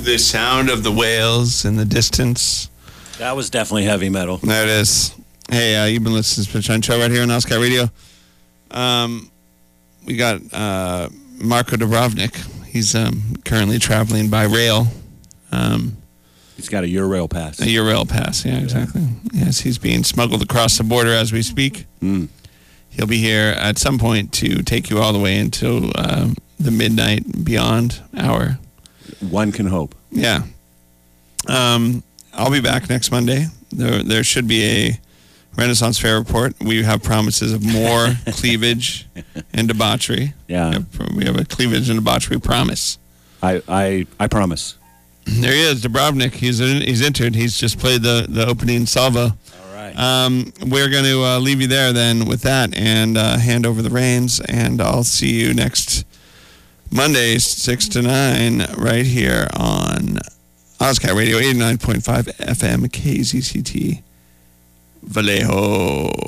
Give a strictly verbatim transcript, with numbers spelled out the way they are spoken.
the sound of the whales in the distance. That was definitely heavy metal. There it is. Hey, uh, you've been listening to Pitch on Show right here on Oscar Radio. Um, we got uh, Marko Dubrovnik. He's um, currently traveling by rail. Um, he's got a Eurail pass. A Eurail pass, yeah, exactly. Yeah. Yes, he's being smuggled across the border as we speak. Mm. He'll be here at some point to take you all the way into uh, the midnight beyond hour. One can hope. Yeah. Um, I'll be back next Monday. There, there should be a Renaissance Fair report. We have promises of more cleavage and debauchery. Yeah. We have, we have a cleavage and debauchery promise. I, I, I promise. There he is, Dubrovnik. He's in, he's entered. He's just played the, the opening salvo. All right. Um, we're going to uh, leave you there then with that and uh, hand over the reins. And I'll see you next Monday, six to nine, right here on Ozcat Radio, eighty-nine point five F M, K Z C T, Vallejo.